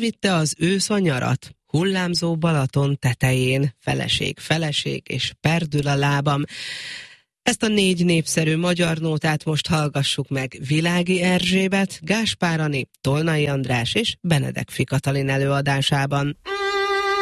elvitte az ősz a nyarat, hullámzó Balaton tetején, feleség és perdül a lábam. Ezt a 4 népszerű magyar nótát most hallgassuk meg Világi Erzsébet, Gáspár Ani, Tolnai András és Benedek Fi Katalin előadásában.